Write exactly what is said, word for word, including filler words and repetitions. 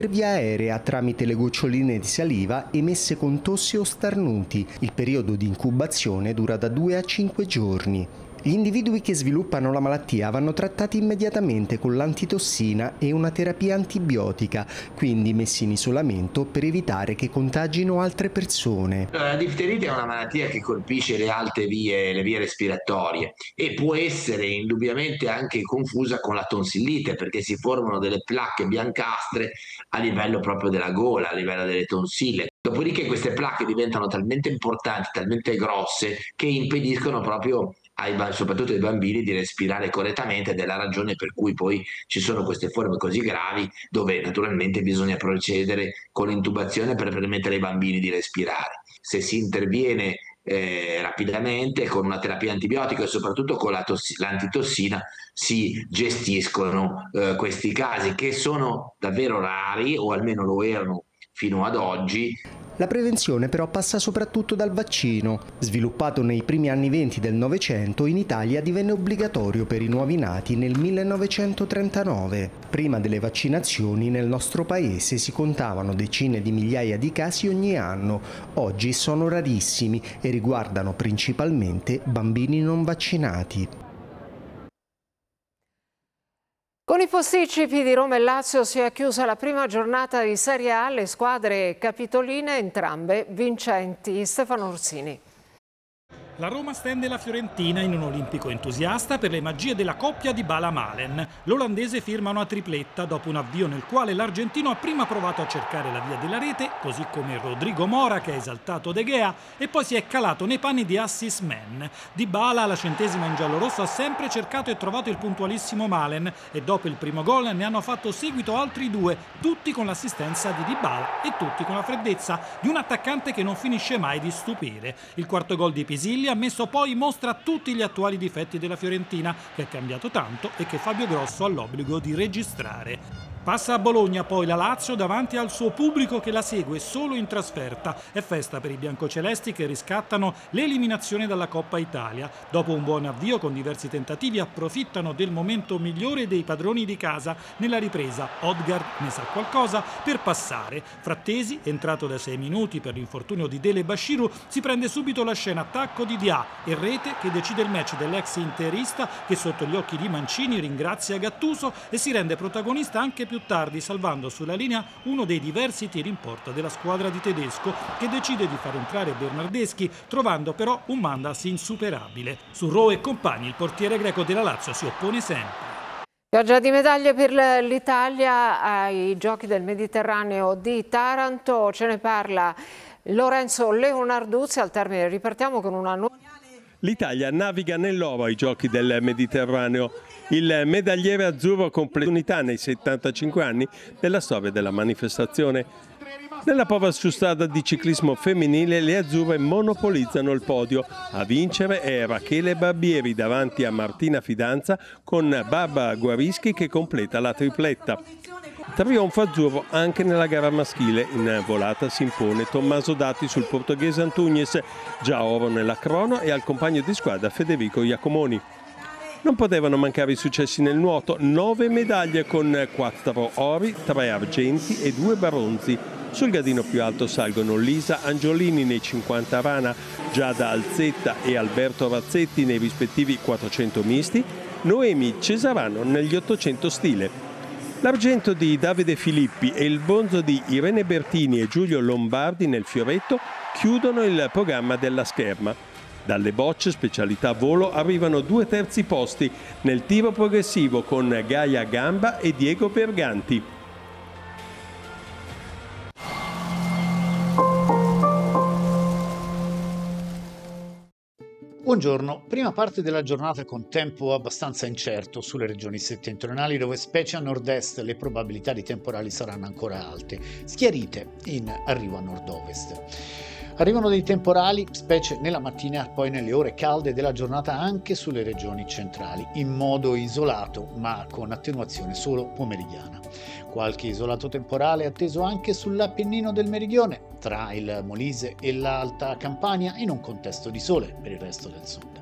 per via aerea tramite le goccioline di saliva emesse con tosse o starnuti. Il periodo di incubazione dura da due a cinque giorni. Gli individui che sviluppano la malattia vanno trattati immediatamente con l'antitossina e una terapia antibiotica, quindi messi in isolamento per evitare che contagino altre persone. La difterite è una malattia che colpisce le alte vie, le vie respiratorie e può essere indubbiamente anche confusa con la tonsillite, perché si formano delle placche biancastre a livello proprio della gola, a livello delle tonsille. Dopodiché queste placche diventano talmente importanti, talmente grosse, che impediscono proprio ai, soprattutto ai bambini di respirare correttamente, ed è la ragione per cui poi ci sono queste forme così gravi, dove naturalmente bisogna procedere con l'intubazione per permettere ai bambini di respirare. Se si interviene eh, rapidamente con una terapia antibiotica e soprattutto con la tossi- l'antitossina si gestiscono eh, questi casi, che sono davvero rari, o almeno lo erano fino ad oggi. La prevenzione però passa soprattutto dal vaccino. Sviluppato nei primi anni venti del Novecento, in Italia divenne obbligatorio per i nuovi nati nel millenovecentotrentanove. Prima delle vaccinazioni nel nostro paese si contavano decine di migliaia di casi ogni anno. Oggi sono rarissimi e riguardano principalmente bambini non vaccinati. Con i posticipi di Roma e Lazio si è chiusa la prima giornata di Serie A, le squadre capitoline entrambe vincenti. Stefano Orsini. La Roma stende la Fiorentina in un olimpico entusiasta per le magie della coppia di Bala-Malen. L'olandese firma una tripletta dopo un avvio nel quale l'argentino ha prima provato a cercare la via della rete, così come Rodrigo Mora che ha esaltato De Gea, e poi si è calato nei panni di assist man. Dybala alla centesima in giallorosso ha sempre cercato e trovato il puntualissimo Malen, e dopo il primo gol ne hanno fatto seguito altri due, tutti con l'assistenza di Dybala e tutti con la freddezza di un attaccante che non finisce mai di stupire. Il quarto gol di Pisilli ha messo poi in mostra tutti gli attuali difetti della Fiorentina, che è cambiato tanto e che Fabio Grosso ha l'obbligo di registrare. Passa a Bologna poi la Lazio davanti al suo pubblico che la segue solo in trasferta. È festa per i biancocelesti che riscattano l'eliminazione dalla Coppa Italia. Dopo un buon avvio con diversi tentativi approfittano del momento migliore dei padroni di casa. Nella ripresa Odgaard ne sa qualcosa per passare. Frattesi, entrato da sei minuti per l'infortunio di Dele Bashiru, si prende subito la scena attacco di Dia e rete che decide il match dell'ex interista, che sotto gli occhi di Mancini ringrazia Gattuso e si rende protagonista anche più tardi, salvando sulla linea uno dei diversi tiri in porta della squadra di Tedesco, che decide di far entrare Bernardeschi, trovando però un Mandas insuperabile. Su Rowe e compagni il portiere greco della Lazio si oppone sempre. Pioggia di medaglie per l'Italia ai Giochi del Mediterraneo di Taranto. Ce ne parla Lorenzo Leonarduzzi. Al termine ripartiamo con una nuova... L'Italia naviga nell'oro ai Giochi del Mediterraneo. Il medagliere azzurro completa unità nei settantacinque anni della storia della manifestazione. Nella prova su strada di ciclismo femminile le azzurre monopolizzano il podio. A vincere è Rachele Barbieri davanti a Martina Fidanza, con Barbara Guarischi che completa la tripletta. Trionfo azzurro anche nella gara maschile. In volata si impone Tommaso Dati sul portoghese Antunes, già oro nella crono, e al compagno di squadra Federico Iacomoni. Non potevano mancare i successi nel nuoto, nove medaglie con quattro ori, tre argenti e due bronzi. Sul gradino più alto salgono Lisa Angiolini nei cinquanta rana, Giada Alzetta e Alberto Razzetti nei rispettivi quattrocento misti, Noemi Cesarano negli ottocento stile. L'argento di Davide Filippi e il bronzo di Irene Bertini e Giulio Lombardi nel fioretto chiudono il programma della scherma. Dalle bocce, specialità volo, arrivano due terzi posti nel tiro progressivo con Gaia Gamba e Diego Berganti. Buongiorno, prima parte della giornata con tempo abbastanza incerto sulle regioni settentrionali, dove specie a nord-est le probabilità di temporali saranno ancora alte, schiarite in arrivo a nord-ovest. Arrivano dei temporali, specie nella mattina, poi nelle ore calde della giornata anche sulle regioni centrali, in modo isolato ma con attenuazione solo pomeridiana. Qualche isolato temporale atteso anche sull'Appennino del Meridione, tra il Molise e l'Alta Campania, in un contesto di sole per il resto del sud.